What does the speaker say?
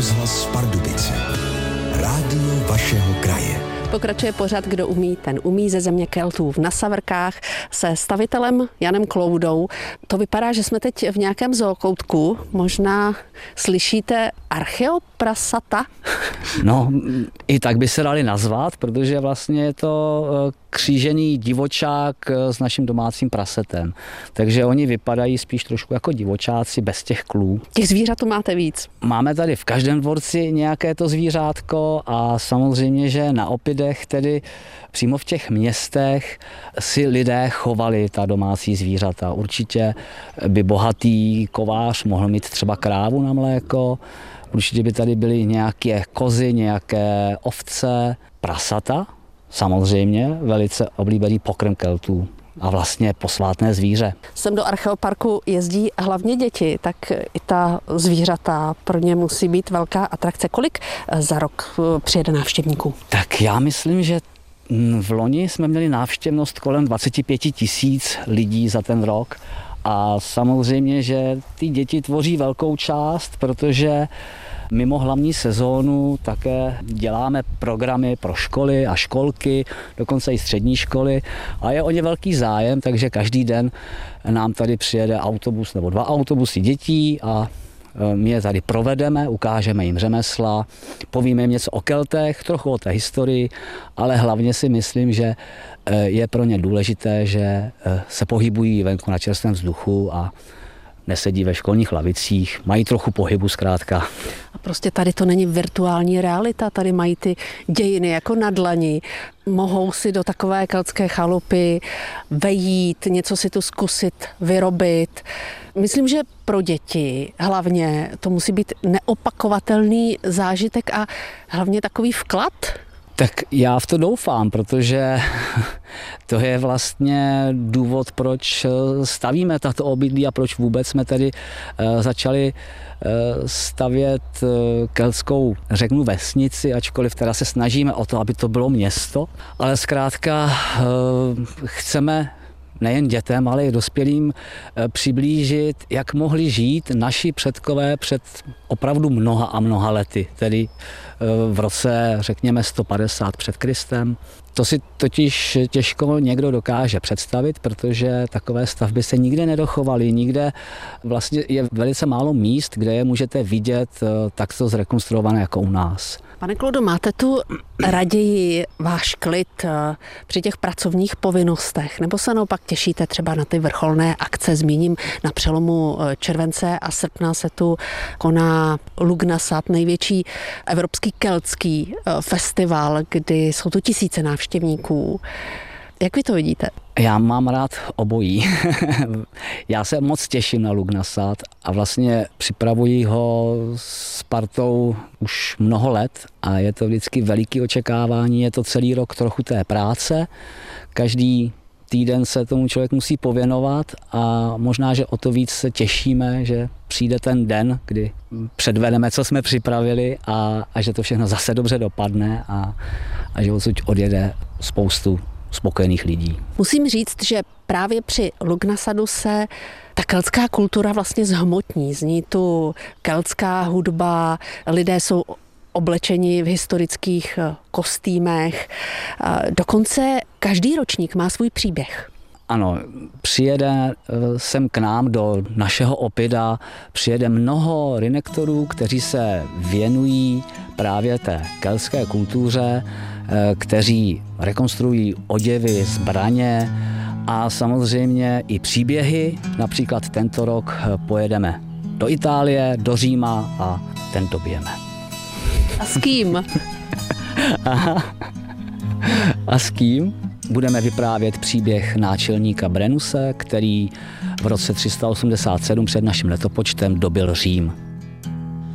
rozhlas Pardubice. Rádio vašeho kraje. Pokračuje pořad Kdo umí, ten umí ze země Keltů v Nasavrkách se stavitelem Janem Kloudou. To vypadá, že jsme teď v nějakém zookoutku. Možná slyšíte archeoprasata? No, i tak by se dali nazvat, protože vlastně je to křížený divočák s naším domácím prasetem. Takže oni vypadají spíš trošku jako divočáci bez těch klů. Těch zvířat máte víc? Máme tady v každém dvorci nějaké to zvířátko a samozřejmě, že na opidech, tedy přímo v těch městech, si lidé chovali ta domácí zvířata. Určitě by bohatý kovář mohl mít třeba krávu na mléko, určitě by tady byly nějaké kozy, nějaké ovce, prasata, samozřejmě velice oblíbený pokrm Keltů a vlastně posvátné zvíře. Sem do archeoparku jezdí hlavně děti, tak i ta zvířata pro ně musí být velká atrakce. Kolik za rok přijede návštěvníků? Tak já myslím, že v loni jsme měli návštěvnost kolem 25 000 lidí za ten rok. A samozřejmě, že ty děti tvoří velkou část, protože mimo hlavní sezónu také děláme programy pro školy a školky, dokonce i střední školy. A je o ně velký zájem, takže každý den nám tady přijede autobus nebo 2 autobusy dětí a my je tady provedeme, ukážeme jim řemesla, povíme jim něco o Keltech, trochu o té historii, ale hlavně si myslím, že je pro ně důležité, že se pohybují venku na čerstvém vzduchu a nesedí ve školních lavicích, mají trochu pohybu zkrátka. A prostě tady to není virtuální realita, tady mají ty dějiny jako na dlani. Mohou si do takové keltské chalupy vejít, něco si tu zkusit vyrobit. Myslím, že pro děti hlavně to musí být neopakovatelný zážitek a hlavně takový vklad. Tak já v to doufám, protože to je vlastně důvod, proč stavíme tato obydlí a proč vůbec jsme tady začali stavět keltskou, řeknu, vesnici, ačkoliv teda se snažíme o to, aby to bylo město, ale zkrátka chceme nejen dětem, ale i dospělým přiblížit, jak mohli žít naši předkové před opravdu mnoha a mnoha lety, tedy v roce, řekněme, 150 před Kristem. To si totiž těžko někdo dokáže představit, protože takové stavby se nikde nedochovaly, nikde vlastně je velice málo míst, kde je můžete vidět takto zrekonstruované jako u nás. Pane Kloudo, máte tu raději váš klid při těch pracovních povinnostech, nebo se naopak těšíte třeba na ty vrcholné akce? Zmíním, na přelomu července a srpna se tu koná Lugnasad, největší evropský keltský festival, kdy jsou tu tisíce návštěvníků. Jak vy to vidíte? Já mám rád obojí. Já se moc těším na Lugnasad a vlastně připravuji ho s partou už mnoho let a je to vždycky veliký očekávání, je to celý rok trochu té práce. Každý týden se tomu člověk musí pověnovat a možná, že o to víc se těšíme, že přijde ten den, kdy předvedeme, co jsme připravili a že to všechno zase dobře dopadne a že odsud odjede spoustu spokojených lidí. Musím říct, že právě při Lugnasadu se ta keltská kultura vlastně zhmotní. Zní tu keltská hudba, lidé jsou oblečeni v historických kostýmech. Dokonce každý ročník má svůj příběh. Ano, přijede sem k nám do našeho opida, přijede mnoho rynektorů, kteří se věnují právě té keltské kultuře, kteří rekonstruují oděvy, zbraně a samozřejmě i příběhy. Například tento rok pojedeme do Itálie, do Říma a ten dobijeme. A s kým? A s kým? Budeme vyprávět příběh náčelníka Brennuse, který v roce 387 před naším letopočtem dobyl Řím.